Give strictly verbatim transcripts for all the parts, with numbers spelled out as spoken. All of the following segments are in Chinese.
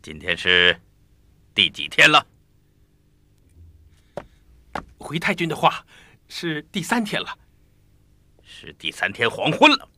今天是第几天了？ 回太君的话，是第三天了。 是第三天黄昏了。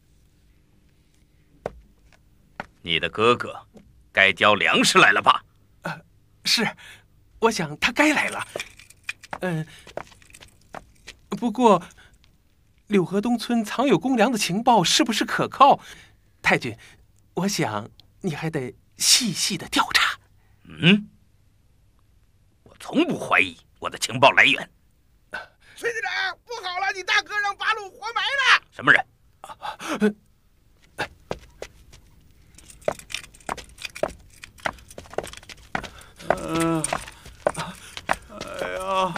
你的哥哥该交粮食来了吧？ 呃，是，我想他该来了。嗯、呃，不过柳河东村藏有公粮的情报是不是可靠？太君，我想你还得细细的调查。 嗯，我从不怀疑我的情报来源。 崔队长，不好了，你大哥让八路活埋了。 什么人？ 呃，哎呀！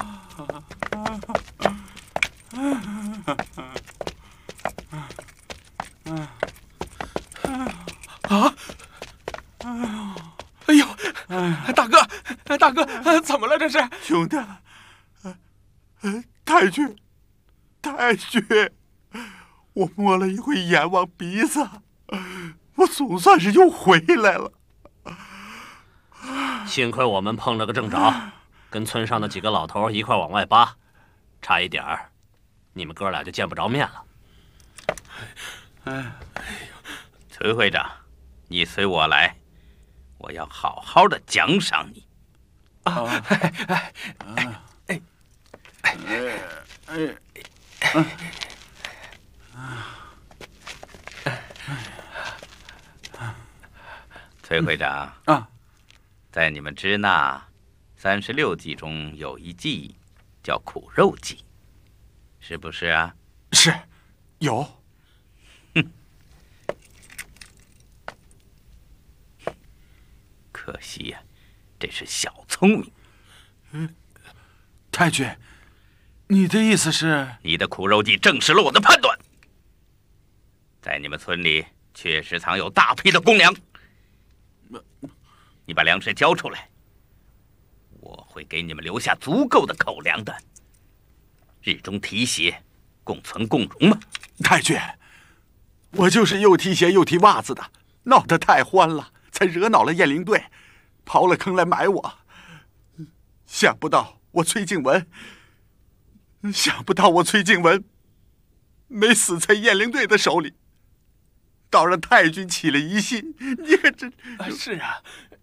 啊！哎呦，大哥，大哥，怎么了？这是兄弟，呃，太君，太君，我摸了一回眼往鼻子，我总算是又回来了。 幸亏我们碰了个正着，跟村上的几个老头一块往外扒，差一点儿，你们哥俩就见不着面了。 哎， 崔会长，你随我来，我要好好的奖赏你。 啊！哎哎哎哎哎！ 崔会长啊， 在你们支那三十六计中有一计叫苦肉计，是不是啊？ 是，有。 哼，可惜呀、啊，这是小聪明。 嗯，太君，你的意思是？ 你的苦肉计证实了我的判断，在你们村里确实藏有大批的公粮。你把粮食交出来，我会给你们留下足够的口粮的。日中提鞋，共存共荣嘛。 太君，我就是又提鞋又提袜子的，闹得太欢了，才惹恼了雁翎队，刨了坑来埋我。想不到我崔静文，想不到我崔静文没死在雁翎队的手里，倒让太君起了疑心。你可真…… 是啊，